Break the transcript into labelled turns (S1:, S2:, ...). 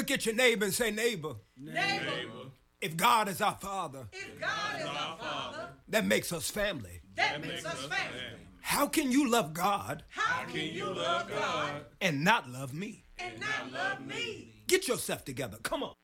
S1: Look at your neighbor and say, neighbor,
S2: Neighbor,
S1: if God is our Father,
S2: if God is our Father,
S1: that makes us family.
S2: that makes us family.
S1: How can you love God
S2: How can you love God
S1: and not love me?
S2: and not love me?
S1: Get yourself together. Come on.